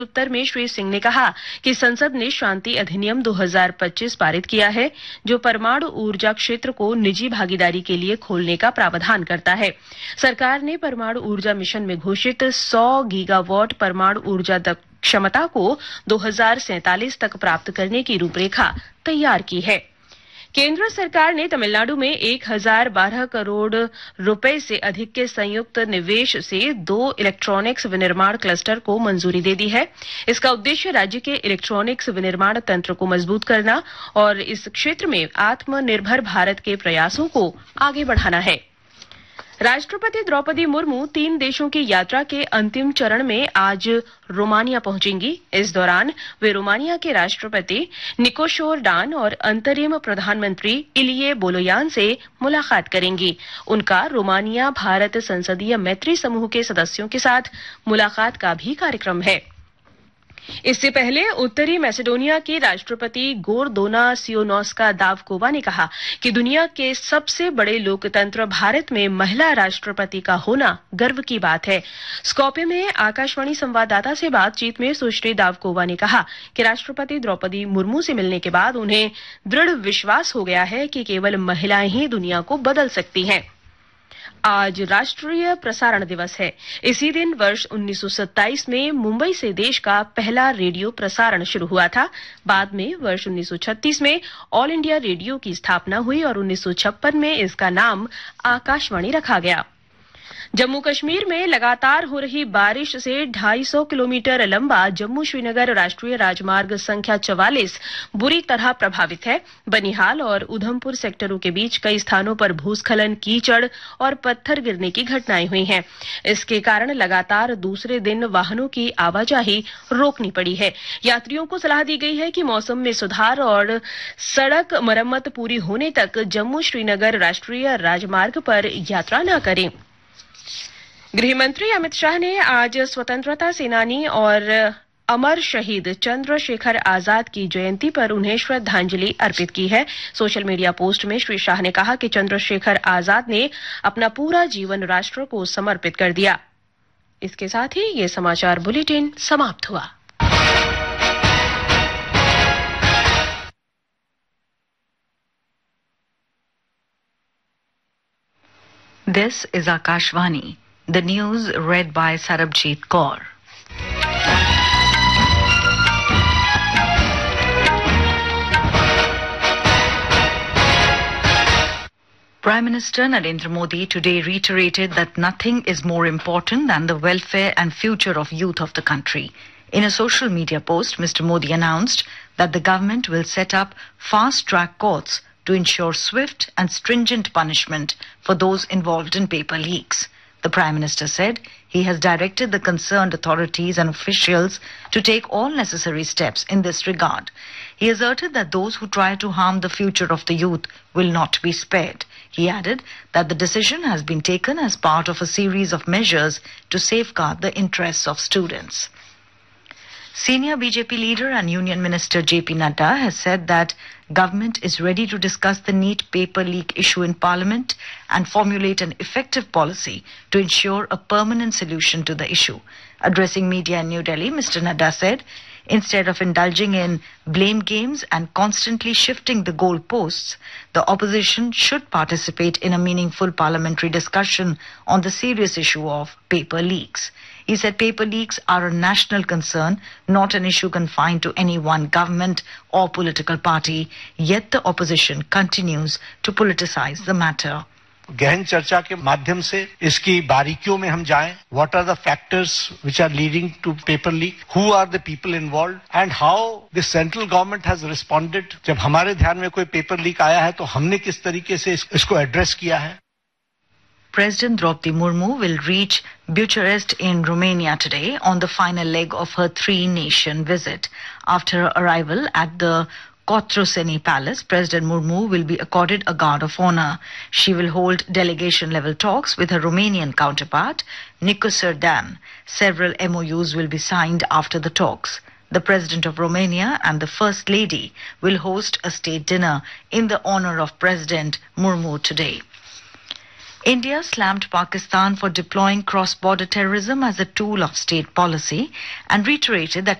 उत्तर में श्री सिंह ने कहा कि संसद ने शांति अधिनियम 2025 पारित किया है, जो परमाणु ऊर्जा क्षेत्र को निजी भागीदारी के लिए खोलने का प्रावधान करता है। सरकार ने परमाणु ऊर्जा मिशन में घोषित 100 गीगावाट परमाणु ऊर्जा क्षमता को 2047 तक प्राप्त करने की रूपरेखा तैयार की है। केंद्र सरकार ने तमिलनाडु में 1012 करोड़ रुपए से अधिक के संयुक्त निवेश से 2 इलेक्ट्रॉनिक्स विनिर्माण क्लस्टर को मंजूरी दे दी है। इसका उद्देश्य राज्य के इलेक्ट्रॉनिक्स विनिर्माण तंत्र को मजबूत करना और इस क्षेत्र में आत्मनिर्भर भारत के प्रयासों को आगे बढ़ाना है। राष्ट्रपति द्रौपदी मुर्मू 3 देशों की यात्रा के अंतिम चरण में आज रोमानिया पहुंचेंगी। इस दौरान वे रोमानिया के राष्ट्रपति निकोशोर डान और अंतरिम प्रधानमंत्री इलिये बोलोयान से मुलाकात करेंगी। उनका रोमानिया भारत संसदीय मैत्री समूह के सदस्यों के साथ मुलाकात का भी कार्यक्रम है। इससे पहले उत्तरी मैसेडोनिया के राष्ट्रपति गोरदोना सियोनोस्का दावकोवा ने कहा कि दुनिया के सबसे बड़े लोकतंत्र भारत में महिला राष्ट्रपति का होना गर्व की बात है। स्कोप्ये में आकाशवाणी संवाददाता से बातचीत में सुश्री दावकोवा ने कहा कि राष्ट्रपति द्रौपदी मुर्मू से मिलने के बाद उन्हें दृढ़ विश्वास हो गया है कि केवल महिलाएं ही दुनिया को बदल सकती हैं। आज राष्ट्रीय प्रसारण दिवस है। इसी दिन वर्ष 1927 में मुंबई से देश का पहला रेडियो प्रसारण शुरू हुआ था। बाद में वर्ष 1936 में ऑल इंडिया रेडियो की स्थापना हुई और 1956 में इसका नाम आकाशवाणी रखा गया। जम्मू कश्मीर में लगातार हो रही बारिश से 250 किलोमीटर लंबा जम्मू श्रीनगर राष्ट्रीय राजमार्ग संख्या 44 बुरी तरह प्रभावित है। बनिहाल और उधमपुर सेक्टरों के बीच कई स्थानों पर भूस्खलन, कीचड़ और पत्थर गिरने की घटनाएं हुई हैं। इसके कारण लगातार दूसरे दिन वाहनों की आवाजाही रोकनी पड़ी है। यात्रियों को सलाह दी गई है कि मौसम में सुधार और सड़क मरम्मत पूरी होने तक जम्मू श्रीनगर राष्ट्रीय राजमार्ग पर यात्रा न करें। गृहमंत्री अमित शाह ने आज स्वतंत्रता सेनानी और अमर शहीद चंद्रशेखर आजाद की जयंती पर उन्हें श्रद्धांजलि अर्पित की है। सोशल मीडिया पोस्ट में श्री शाह ने कहा कि चंद्रशेखर आजाद ने अपना पूरा जीवन राष्ट्र को समर्पित कर दिया। इसके साथ ही ये समाचार बुलेटिन समाप्त हुआ। This is Akashvani. The news read by Sarabjit Kaur. Prime Minister Narendra Modi today reiterated that nothing is more important than the welfare and future of youth of the country. In a social media post, Mr. Modi announced that the government will set up fast-track courts to ensure swift and stringent punishment for those involved in paper leaks. The Prime Minister said he has directed the concerned authorities and officials to take all necessary steps in this regard. He asserted that those who try to harm the future of the youth will not be spared. He added that the decision has been taken as part of a series of measures to safeguard the interests of students. Senior BJP leader and Union Minister JP Nadda has said that government is ready to discuss the NEET paper leak issue in Parliament and formulate an effective policy to ensure a permanent solution to the issue. Addressing media in New Delhi, Mr. Nadda said, instead of indulging in blame games and constantly shifting the goalposts, the opposition should participate in a meaningful parliamentary discussion on the serious issue of paper leaks. He said paper leaks are a national concern, not an issue confined to any one government or political party, yet the opposition continues to politicize the matter. गहन चर्चा के माध्यम से इसकी बारीकियों में हम जाएं. What are the factors which are leading to paper leak? Who are the people involved? And how the central government has responded? जब हमारे ध्यान में कोई पेपर लीक आया है तो हमने किस तरीके से इसको एड्रेस किया है? President Draupadi Murmu will reach Bucharest in Romania today on the final leg of her three-nation visit. After her arrival at the Cotroceni Palace, President Murmu will be accorded a guard of honor. She will hold delegation-level talks with her Romanian counterpart, Nicu Sârdean. Several MOUs will be signed after the talks. The President of Romania and the First Lady will host a state dinner in the honor of President Murmu today. India slammed Pakistan for deploying cross-border terrorism as a tool of state policy and reiterated that